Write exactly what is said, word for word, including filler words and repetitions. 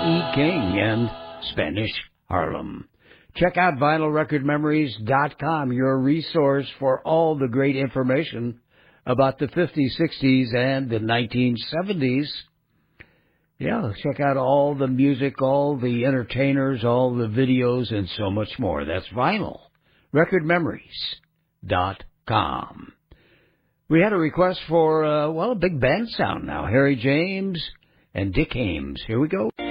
E. King and Spanish Harlem. Check out vinyl record memories dot com, your resource for all the great information about the fifties, sixties, and the nineteen seventies. Yeah, check out all the music, all the entertainers, all the videos, and so much more. That's vinyl record memories dot com. We had a request for, uh, well, a big band sound now. Harry James and Dick Haymes. Here we go.